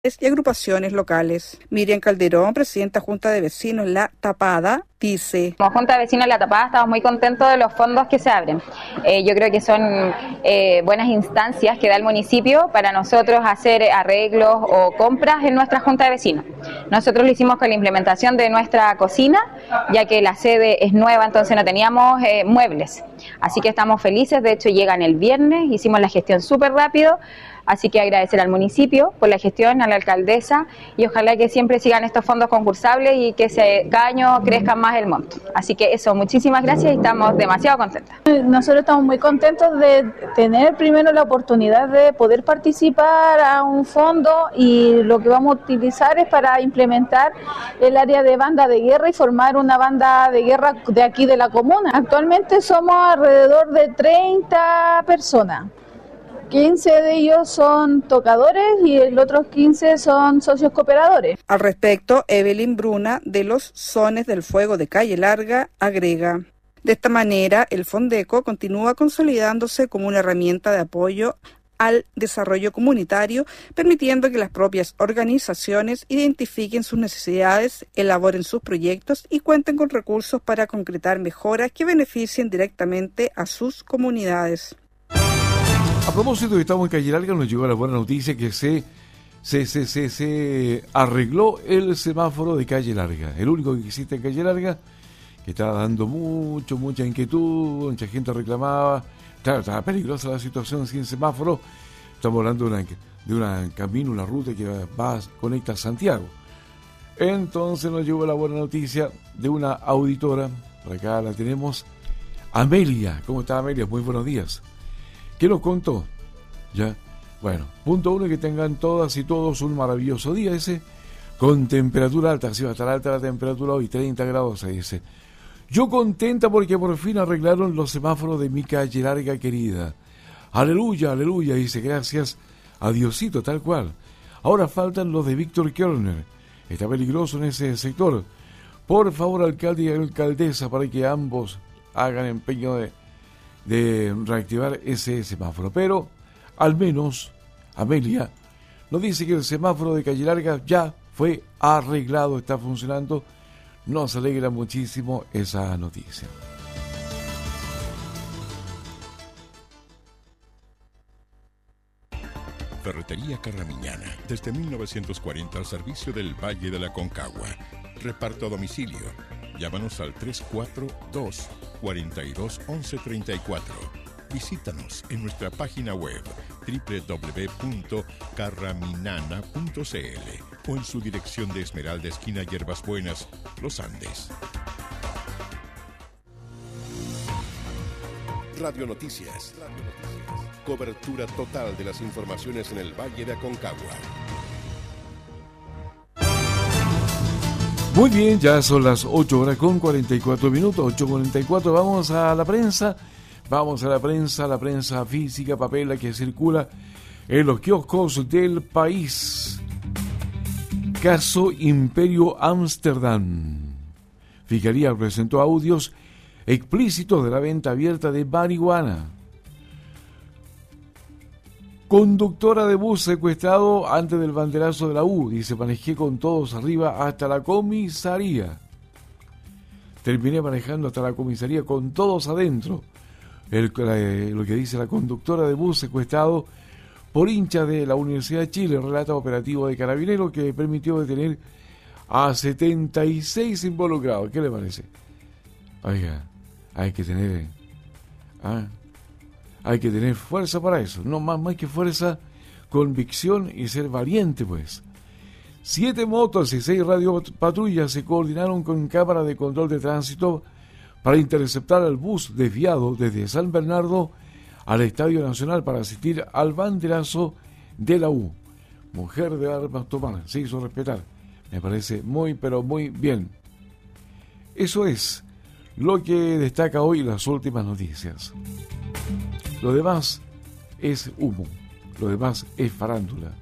y agrupaciones locales. Miriam Calderón, presidenta Junta de Vecinos La Tapada, dice: Como Junta de Vecinos La Tapada estamos muy contentos de los fondos que se abren. Yo creo que son buenas instancias que da el municipio para nosotros hacer arreglos o compras en nuestra Junta de Vecinos. Nosotros lo hicimos con la implementación de nuestra cocina, ya que la sede es nueva, entonces no teníamos muebles. Así que estamos felices, de hecho llegan el viernes, hicimos la gestión súper rápido. Así que agradecer al municipio por la gestión, a la alcaldesa, y ojalá que siempre sigan estos fondos concursables y que cada año crezca más el monto. Así que eso, muchísimas gracias y estamos demasiado contentas. Nosotros estamos muy contentos de tener primero la oportunidad de poder participar a un fondo, y lo que vamos a utilizar es para implementar el área de banda de guerra y formar una banda de guerra de aquí de la comuna. Actualmente somos alrededor de 30 personas. 15 de ellos son tocadores y los otros 15 son socios cooperadores. Al respecto, Evelyn Bruna, de los Sones del Fuego de Calle Larga, agrega: de esta manera, el Fondeco continúa consolidándose como una herramienta de apoyo al desarrollo comunitario, permitiendo que las propias organizaciones identifiquen sus necesidades, elaboren sus proyectos y cuenten con recursos para concretar mejoras que beneficien directamente a sus comunidades. A propósito, estamos en Calle Larga, nos llegó la buena noticia que se arregló el semáforo de Calle Larga, el único que existe en Calle Larga, que estaba dando mucha inquietud, mucha gente reclamaba. Claro, estaba peligrosa la situación sin semáforo. Estamos hablando de un camino, una ruta que conecta a Santiago. Entonces nos llegó la buena noticia de una auditora, por acá la tenemos, Amelia. ¿Cómo está, Amelia? Muy buenos días. ¿Qué nos contó? Ya, bueno, punto uno, que tengan todas y todos un maravilloso día ese, con temperatura alta. Así va a estar alta la temperatura hoy, 30 grados, se dice. Yo contenta porque por fin arreglaron los semáforos de mi Calle Larga querida. Aleluya, aleluya, dice, gracias a Diosito, tal cual. Ahora faltan los de Víctor Körner. Está peligroso en ese sector. Por favor, alcalde y alcaldesa, para que ambos hagan empeño de reactivar ese semáforo. Pero al menos Amelia nos dice que el semáforo de Calle Larga ya fue arreglado, está funcionando. Nos alegra muchísimo esa noticia. Ferretería Carramiñana, desde 1940 al servicio del Valle de la Concagua. Reparto a domicilio. Llámanos al 342-421134. Visítanos en nuestra página web www.carraminana.cl o en su dirección de Esmeralda, esquina Hierbas Buenas, Los Andes. Radio Noticias. Cobertura total de las informaciones en el Valle de Aconcagua. Muy bien, ya son las 8:44, 8:44. Vamos a la prensa. Vamos a la prensa física, papel, la que circula en los kioscos del país. Caso Imperio Amsterdam. Fiscalía presentó audios explícitos de la venta abierta de marihuana. Conductora de bus secuestrado antes del banderazo de la U. Dice, manejé con todos arriba hasta la comisaría. Terminé manejando hasta la comisaría con todos adentro. Lo que dice la conductora de bus secuestrado por hincha de la Universidad de Chile, relata operativo de Carabineros que permitió detener a 76 involucrados. ¿Qué le parece? Oiga, hay que tener fuerza para eso. No más que fuerza, convicción y ser valiente, pues. 7 motos y 6 radiopatrullas se coordinaron con cámara de control de tránsito para interceptar al bus desviado desde San Bernardo al Estadio Nacional para asistir al banderazo de la U. Mujer de armas tomar, se hizo respetar. Me parece muy, pero muy bien. Eso es lo que destaca hoy las últimas noticias. Lo demás es humo, lo demás es farándula.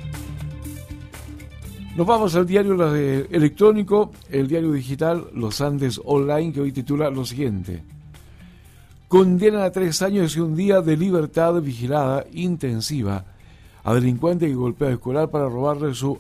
Nos vamos al diario electrónico, el diario digital Los Andes Online, que hoy titula lo siguiente: condenan a 3 años y un día de libertad vigilada intensiva a delincuente que golpea a escolar para robarle su